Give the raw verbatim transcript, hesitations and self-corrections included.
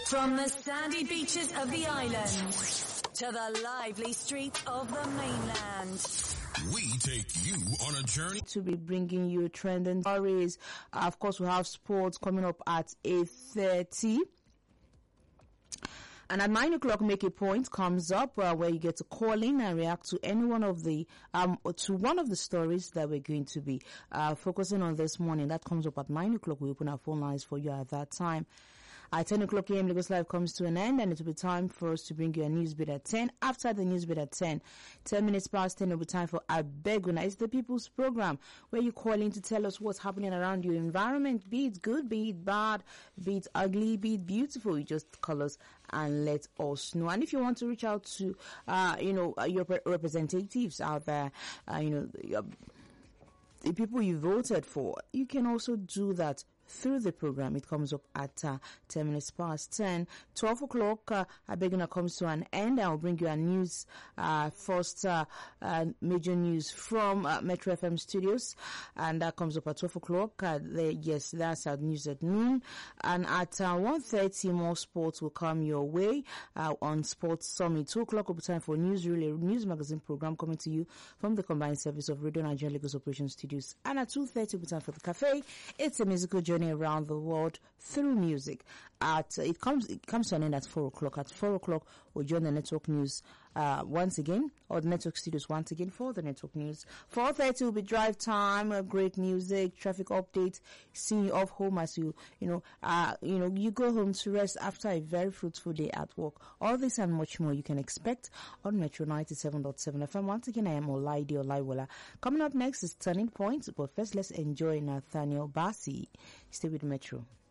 From the sandy beaches of the island to the lively streets of the mainland, we take you on a journey to be bringing you trending stories. Uh, of course, we have sports coming up at eight thirty. And at nine o'clock, Make a Point comes up uh, where you get to call in and react to any one of the, um, to one of the stories that we're going to be uh, focusing on this morning. That comes up at nine o'clock. We open our phone lines for you at that time. At ten o'clock a m, Lagos Live comes to an end, and it will be time for us to bring you a news bit at ten. After the news bit at ten, ten minutes past ten, it will be time for Abeguna. It's the People's Program, where you call in to tell us what's happening around your environment, be it good, be it bad, be it ugly, be it beautiful. You just call us and let us know. And if you want to reach out to, uh, you know, your representatives out there, uh, you know, the, uh, the people you voted for, you can also do that through the program. It comes up at uh, ten minutes past ten. twelve o'clock, uh, Abeguna comes to an end. I will bring you a news, uh, first uh, uh, major news from uh, Metro F M studios, and that comes up at twelve o'clock. Uh, the, yes, that's our news at noon. And at uh, one thirty, more sports will come your way uh, on Sports Summit. two o'clock will be time for News Relay, news magazine program coming to you from the combined service of Radio Nigeria Lagos Operations Studios. And at two thirty will be time for The Cafe. It's a musical journey around the world through music. At uh, it comes it comes to an end at four o'clock. At four o'clock, we'll join the network news uh, once again, or the network studios once again for the network news. four thirty will be drive time, uh, great music, traffic updates, seeing you off home as you you know uh you know you go home to rest after a very fruitful day at work. All this and much more you can expect on Metro ninety-seven point seven F M. Once again, I am Olaide Olaiwola. Coming up next is Turning Point, but first let's enjoy Nathaniel Bassey. Stay with Metro.